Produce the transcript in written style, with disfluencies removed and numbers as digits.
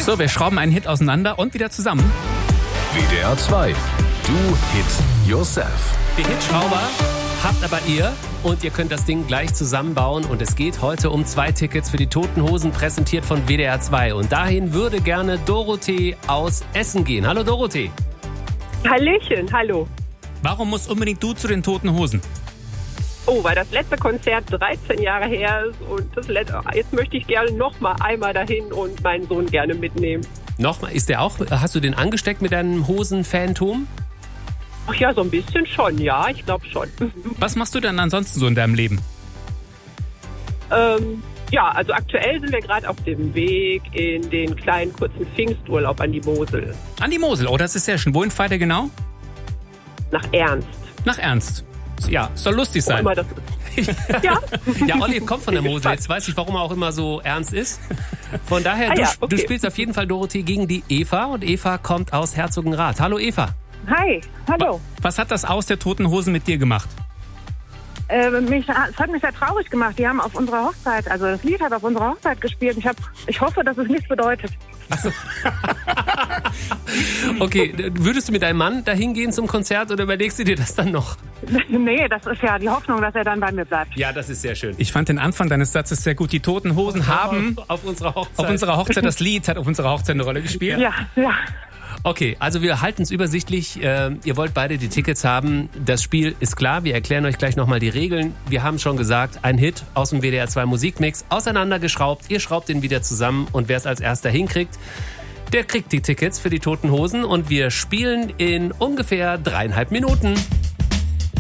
So, wir schrauben einen Hit auseinander und wieder zusammen. WDR 2. Du Hit Yourself. Die Hitschrauber habt aber ihr und ihr könnt das Ding gleich zusammenbauen. Und es geht heute um 2 Tickets für die Toten Hosen, präsentiert von WDR 2. Und dahin würde gerne Dorothee aus Essen gehen. Hallo Dorothee. Hallöchen, hallo. Warum musst unbedingt du zu den Toten Hosen? Oh, weil das letzte Konzert 13 Jahre her ist und jetzt möchte ich gerne noch mal einmal dahin und meinen Sohn gerne mitnehmen. Nochmal, ist der auch, hast du den angesteckt mit deinem Hosen-Phantom? Ach ja, so ein bisschen schon, ja, ich glaube schon. Was machst du denn ansonsten so in deinem Leben? Ja, also aktuell sind wir gerade auf dem Weg in den kleinen kurzen Pfingsturlaub an die Mosel. An die Mosel, oh, das ist sehr schön. Wohin fahrt ihr genau? Nach Ernst. Nach Ernst. Ja, soll lustig Wo sein. immer das ist. Ja. Ja, Olli kommt von der Mosel. Jetzt weiß ich, warum er auch immer so ernst ist. Von daher, du spielst auf jeden Fall, Dorothee, gegen die Eva. Und Eva kommt aus Herzogenrath. Hallo Eva. Hi, hallo. Was hat das Aus der Toten Hosen mit dir gemacht? Es hat mich sehr traurig gemacht. Die haben auf unserer Hochzeit, also das Lied hat auf unserer Hochzeit gespielt. Ich hoffe, dass es nichts bedeutet. Okay, würdest du mit deinem Mann dahin gehen zum Konzert oder überlegst du dir das dann noch? Nee, das ist ja die Hoffnung, dass er dann bei mir bleibt. Ja, das ist sehr schön. Ich fand den Anfang deines Satzes sehr gut. Die Toten Hosen haben auf unserer Hochzeit. Das Lied hat auf unserer Hochzeit eine Rolle gespielt. Ja. Okay, also wir halten es übersichtlich. Ihr wollt beide die Tickets haben. Das Spiel ist klar. Wir erklären euch gleich nochmal die Regeln. Wir haben schon gesagt, ein Hit aus dem WDR 2 Musikmix, auseinandergeschraubt. Ihr schraubt ihn wieder zusammen und wer es als erster hinkriegt, der kriegt die Tickets für die Toten Hosen. Und wir spielen in ungefähr 3,5 Minuten.